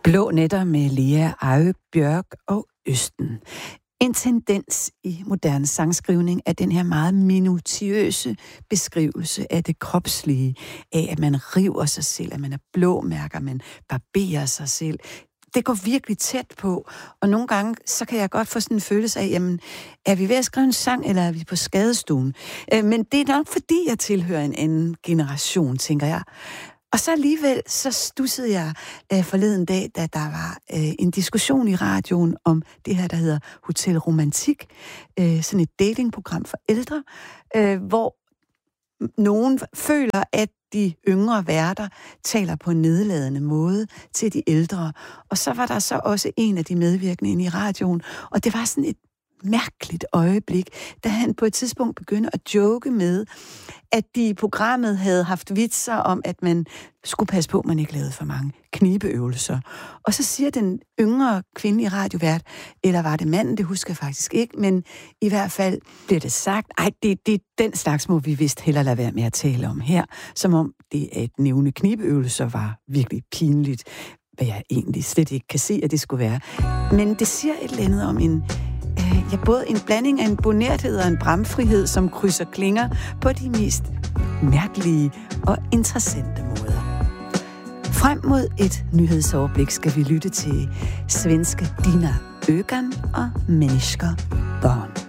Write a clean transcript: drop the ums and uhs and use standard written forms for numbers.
Blå nætter med Lea Bjørk og Østen. En tendens i moderne sangskrivning er den her meget minutiøse beskrivelse af det kropslige, af at man river sig selv, at man er blåmærker, man barberer sig selv. Det går virkelig tæt på, og nogle gange, så kan jeg godt få sådan en følelse af, jamen, er vi ved at skrive en sang, eller er vi på skadestuen? Men det er nok, fordi jeg tilhører en anden generation, tænker jeg. Og så alligevel, så stussede jeg forleden dag, da der var en diskussion i radioen om det her, der hedder Hotel Romantik. Sådan et datingprogram for ældre, hvor nogen føler, at de yngre værter taler på en nedladende måde til de ældre. Og så var der så også en af de medvirkende inde i radioen, og det var sådan et mærkeligt øjeblik, da han på et tidspunkt begyndte at joke med, at de i programmet havde haft vitser om, at man skulle passe på, at man ikke lavede for mange knibeøvelser. Og så siger den yngre kvindelige radiovært, eller var det manden, det husker jeg faktisk ikke, men i hvert fald bliver det sagt, det den slags må vi vist hellere lade være med at tale om her, som om det at nævne knibeøvelser var virkelig pinligt, hvad jeg egentlig slet ikke kan se, at det skulle være. Men det siger et eller andet om både en blanding af en bonerthed og en bramfrihed, som krydser klinger på de mest mærkelige og interessante måder. Frem mod et nyhedsoverblik skal vi lytte til svenske Dina Ögan og Mennesker Barn.